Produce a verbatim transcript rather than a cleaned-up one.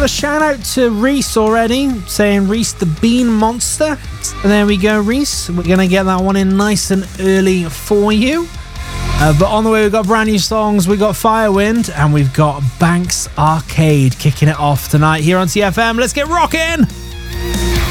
got a shout out to Reese already, saying Reese the Bean Monster. And there we go, Reese. We're going to get that one in nice and early for you. Uh, but on the way, we've got brand new songs. We've got Firewind and we've got Banks Arcade kicking it off tonight here on T F M. Let's get rocking!